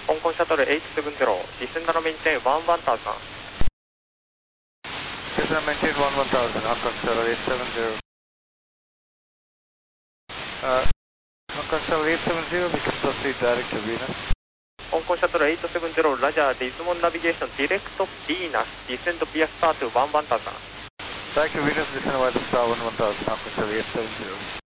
香港シャトル870、descend and maintain 11000。 Descend and maintain 11000, Hong Kong Shuttle 870. Hong Kong Shuttle 870, we can proceed direct to Venus. 香港シャトル870、ラジャー、ディズモンナビゲーション、ディレクトビーナス、ディセンドビアスタート11000。 Direct to Venus, descend by the star 11000, Hong Kong Shuttle 870.